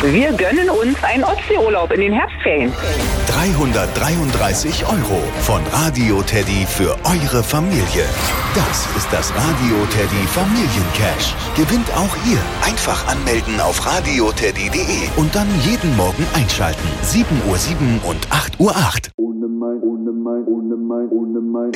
Wir gönnen uns einen Ostseeurlaub in den Herbstferien. 333 € von Radio Teddy für eure Familie. Das ist das Radio Teddy Familiencash. Gewinnt auch ihr. Einfach anmelden auf radioteddy.de und dann jeden Morgen einschalten. 7:07 Uhr und 8:08 Uhr.